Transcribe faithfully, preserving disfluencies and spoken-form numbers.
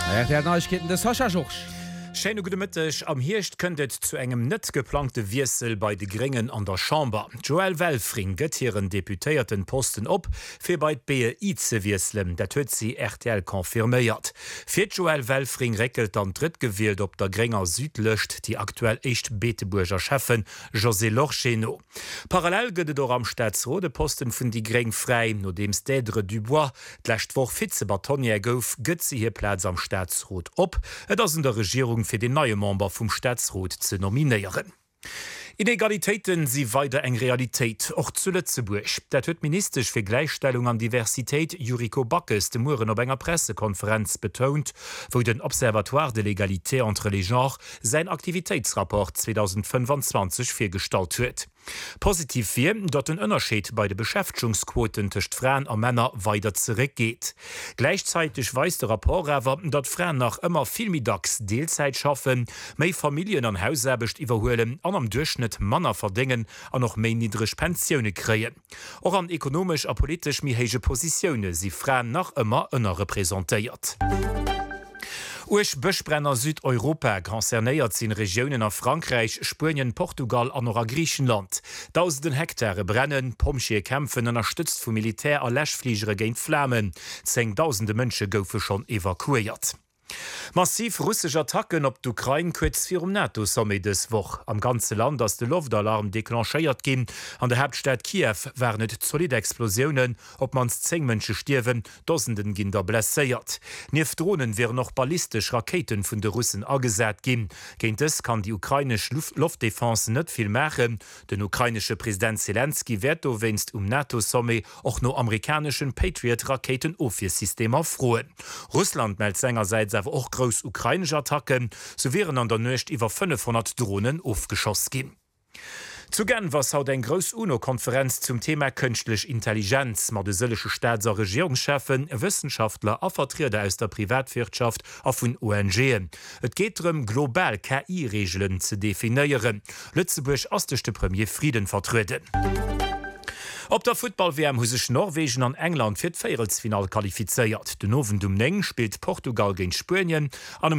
der Neuigkeiten des Sascha Joch. Schöne gute Mittag. Am Hircht könntet zu engem net geplante Wirsel bei de Gringen an der Chamber. Joel Welfring gëtt hireieren deputéierten Posten op, fir bei d B I ze wirselen, dat huet sie R T L konfirméiert. Fir Joel Welfring reckelt an dritt gewählt op der Gringer Süd löscht, die aktuell echt Beeteburger Chefin José Lorcheno. Parallel gëtt do am Staatsrode Posten vun die Gring frei, no dem Stedre Dubois d'lächt woch Vizebatonier gouf, gëtt sie hier Platz am Staatsrot op, et ass in der Regierung für den neue Member vom Staatsrat zu nominieren. Inegalitäten sie weiter eng Realität auch zu Lützeburg. Dat huet ministerisch für Gleichstellung an Diversität Juriko Backes de Muren op enger Pressekonferenz betont, wo den Observatoire de l'égalité entre les genres sein Aktivitätsrapport zweitausendfünfundzwanzig firstalt huet. Positiv fir, dat den Unterschied bei de Beschäftigungsquoten tcht Frauen a Männer weiter zurückgeht. Gleichzeitig weist der Rapport awer, dat Frauen nach immer vielmidags Deelzeit schaffen, méi Familien an Hausarbecht iwwerhoelen, an am Durchschnitt Männer verdingen an noch méi niedrig Pensione kreien. Auch an ökonomisch a politisch mi hege Positionne sie Frauen nach immer ënner repräsentiert. Uch Bëchbrenner Südeuropa konzernéiert sinn Regionen a Frankreich, Spien, Portugal an oder Griechenland. Tausenden Hektare brennen, Pomschier kämpfen ënnerstützt vu Militär a Lächfliegere géint Flammen. Zehntausende Mënsche goufe schon evakuiert. Massiv russsisch Attacken op d'Ukraine kurz vir um NATO-Summit des Woch. Am ganze Land ass de Luftalarm deklanchéiert gin, an der Hauptstadt Kiew waren net solide Explosionen, op mans zehn Mënsche stirwen, Dosenden ginn der blesséiert. Nief Drohnen wären noch ballistisch Raketen vun de Russen agesät gin. Géint es kann die ukrainisch Luftdefense net viel machen. Den ukrainische Präsident Zelensky werd do wennst um NATO-Summit och no amerikanischen Patriot-Raketen-Office-Systemer froen. Russland meldt seinerseits awer och gross ukrainische Attacken, so wären an der Nøcht iwwer fünfhundert Drohnen aufgeschoss gin. Zu Genf was haut eng Gros UNO-Konferenz zum Thema künstlich Intelligenz, mat de sëllesche Staats- a Regierungschefen, Wissenschaftler a Vertreter aus der Privatwirtschaft a vun O N G. Et geht darum, global K I-Regeln zu definieren. Lützeburg astechte Premier Frieden vertreten. Op der Football-W M hu sech Norwegen an England fir d'Vierelsfinal qualifiziert. Den Nowen Dumneng spielt Portugal gegen Spien an